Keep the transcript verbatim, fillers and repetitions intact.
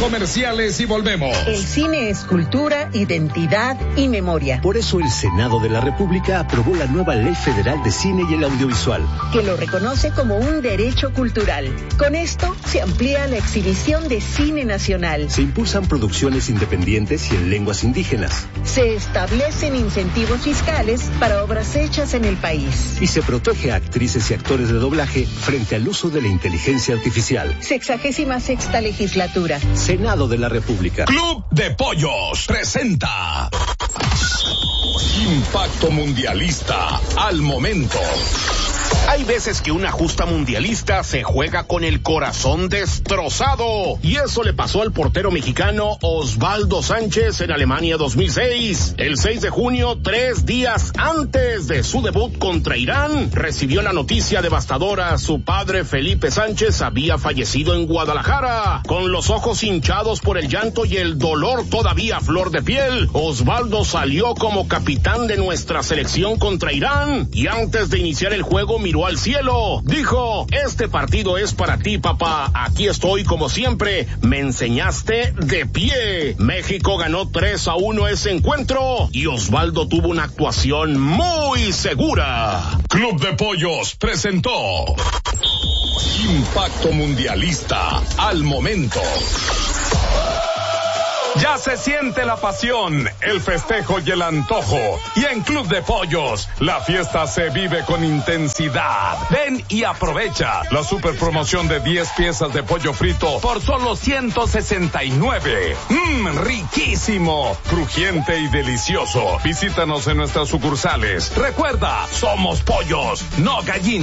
comerciales y volvemos. El cine es cultura, identidad y memoria. Por eso el Senado de la República aprobó la nueva Ley Federal de Cine y el Audiovisual, que lo reconoce como un derecho cultural. Con esto se amplía la exhibición de cine nacional. Se impulsan producciones independientes y en lenguas indígenas. Se establecen incentivos fiscales para obras hechas en el país. Y se protege a actrices y actores de doblaje frente al uso de la inteligencia artificial. Sexagésima sexta legislatura. Senado de la República. Club de Pollos presenta Impacto Mundialista al momento. Hay veces que una justa mundialista se juega con el corazón destrozado. Y eso le pasó al portero mexicano Osvaldo Sánchez en Alemania dos mil seis. El seis de junio, tres días antes de su debut contra Irán, recibió la noticia devastadora. Su padre, Felipe Sánchez, había fallecido en Guadalajara. Con los ojos hinchados por el llanto y el dolor todavía a flor de piel, Osvaldo salió como capitán de nuestra selección contra Irán. Y antes de iniciar el juego, miró al cielo. Dijo: este partido es para ti, papá. Aquí estoy como siempre. Me enseñaste de pie. México ganó tres a uno ese encuentro y Osvaldo tuvo una actuación muy segura. Club de Pollos presentó Impacto Mundialista al momento. Ya se siente la pasión, el festejo y el antojo. Y en Club de Pollos, la fiesta se vive con intensidad. Ven y aprovecha la super promoción de diez piezas de pollo frito por solo ciento sesenta y nueve. Mmm, riquísimo, crujiente y delicioso. Visítanos en nuestras sucursales. Recuerda, somos pollos, no gallinas.